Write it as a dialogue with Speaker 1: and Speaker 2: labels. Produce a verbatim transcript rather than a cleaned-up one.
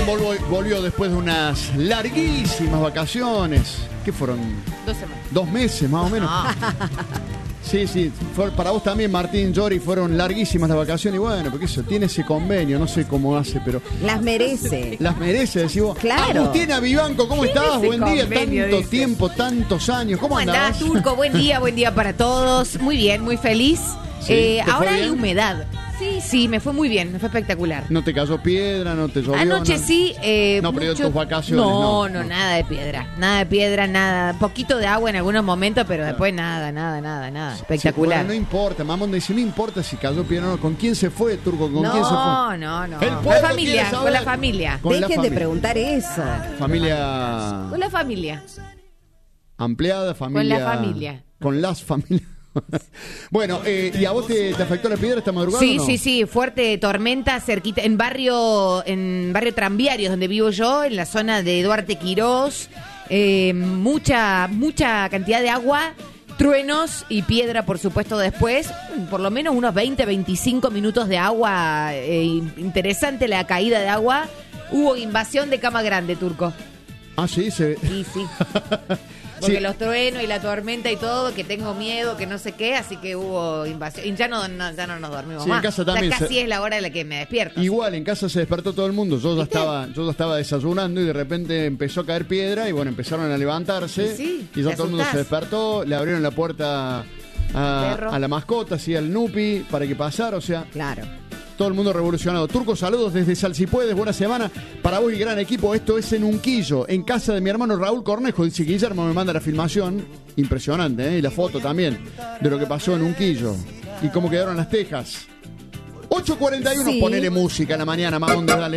Speaker 1: volvió, volvió después de unas larguísimas vacaciones. ¿Qué fueron?
Speaker 2: Dos semanas.
Speaker 1: Dos meses, más o menos.
Speaker 2: No.
Speaker 1: Sí, sí. Fue, para vos también, Martín, Yori, fueron larguísimas las vacaciones. Y bueno, porque eso, tiene ese convenio, no sé cómo hace, pero...
Speaker 3: Las merece.
Speaker 1: Las merece, decís vos.
Speaker 3: Claro.
Speaker 1: Agustina Vivanco, ¿cómo estás? Buen día,
Speaker 2: convenio,
Speaker 1: tanto
Speaker 2: dice.
Speaker 1: tiempo, tantos años. ¿Cómo,
Speaker 2: ¿Cómo andás,
Speaker 1: andás?
Speaker 2: Turco? Buen día, buen día para todos. Muy bien, muy feliz.
Speaker 1: Sí,
Speaker 2: Eh,
Speaker 1: ¿te fue
Speaker 2: ahora hay
Speaker 1: bien?
Speaker 2: humedad. Sí, sí, me fue muy bien, me fue espectacular.
Speaker 1: ¿No te cayó piedra? ¿No te llovió?
Speaker 2: Anoche
Speaker 1: no?
Speaker 2: sí. Eh,
Speaker 1: No, pero
Speaker 2: mucho-
Speaker 1: tus vacaciones,
Speaker 2: no,
Speaker 1: no,
Speaker 2: no,
Speaker 1: no.
Speaker 2: nada de piedra. Nada de piedra, nada. Poquito de agua en algunos momentos, pero después nada, nada, nada, nada. Espectacular.
Speaker 1: Sí, bueno, no importa, Mamón dice, no importa si cayó piedra o no. ¿Con quién se fue, Turco? ¿Con
Speaker 2: no,
Speaker 1: quién se fue?
Speaker 2: no, no.
Speaker 1: El
Speaker 2: Con
Speaker 1: pueblo
Speaker 2: la
Speaker 1: quiere
Speaker 2: familia,
Speaker 1: saber.
Speaker 2: con la familia.
Speaker 1: Con la
Speaker 3: Dejen de
Speaker 1: familia.
Speaker 3: preguntar eso.
Speaker 1: Familia
Speaker 2: Con la familia.
Speaker 1: ampliada, familia...
Speaker 2: la familia.
Speaker 1: Con las familias. Bueno, eh, ¿y a vos te, te afectó la piedra esta madrugada
Speaker 2: Sí,
Speaker 1: o no?
Speaker 2: sí, sí, fuerte tormenta cerquita, en barrio, en barrio Tranviarios, donde vivo yo, en la zona de Duarte Quirós, eh, mucha, mucha cantidad de agua, truenos y piedra, por supuesto, después, por lo menos unos veinte, veinticinco minutos de agua, eh, interesante la caída de agua, hubo invasión de Cama Grande, Turco,
Speaker 1: Ah, sí, se...
Speaker 2: y sí. Porque
Speaker 1: Sí.
Speaker 2: los truenos y la tormenta y todo, que tengo miedo, que no sé qué, así que hubo invasión. Y ya no, no- ya no nos dormimos
Speaker 1: Sí, en
Speaker 2: más.
Speaker 1: casa
Speaker 2: Ya
Speaker 1: también
Speaker 2: casi
Speaker 1: se-
Speaker 2: es la hora en la que me despierto.
Speaker 1: Igual, en casa se despertó todo el mundo. Yo ya estaba, yo ya estaba desayunando y de repente empezó a caer piedra y bueno, empezaron a levantarse.
Speaker 2: Sí, sí,
Speaker 1: y ya
Speaker 2: te
Speaker 1: todo el mundo se
Speaker 2: asustás.
Speaker 1: despertó, le abrieron la puerta a,
Speaker 2: Perro.
Speaker 1: a la mascota, así al Nupi, para que pasara, o sea,
Speaker 3: Claro.
Speaker 1: todo el mundo revolucionado. Turco, saludos desde Salsipuedes, buena semana para vos y gran equipo. Esto es en Unquillo, en casa de mi hermano Raúl Cornejo. Dice Guillermo, me manda la filmación, impresionante, ¿eh? Y la foto también, de lo que pasó en Unquillo y cómo quedaron las tejas. ocho cuarenta y uno,
Speaker 3: Sí.
Speaker 1: ponele música en la mañana, Mamón, dale.